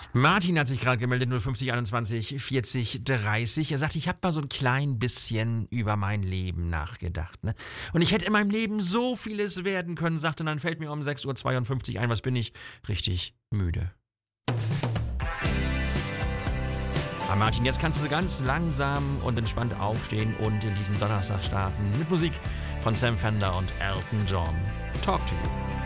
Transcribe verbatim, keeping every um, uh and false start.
Martin hat sich gerade gemeldet, null fünfzig einundzwanzig vierzig dreißig. Er sagt, ich habe mal so ein klein bisschen über mein Leben nachgedacht. Ne? Und ich hätte in meinem Leben so vieles werden können, sagt, und dann fällt mir um sechs Uhr zweiundfünfzig ein, was bin ich? Richtig müde. Aber Martin, jetzt kannst du ganz langsam und entspannt aufstehen und in diesen Donnerstag starten mit Musik von Sam Fender und Elton John. Talk to you.